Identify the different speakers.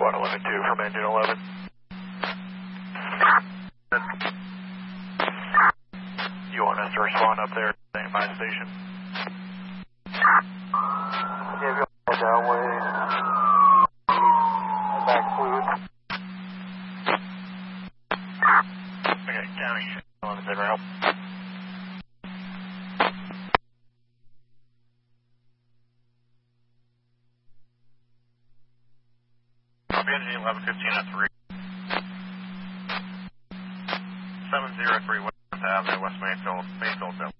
Speaker 1: on 11-2 from engine 11. You want us to respond up there, standby station?
Speaker 2: Yeah, go downway. Back fluid.
Speaker 1: Okay, county. 11 Zebra help. Copy engine 1115 at 3. 703 West Avenue, West Mansfield,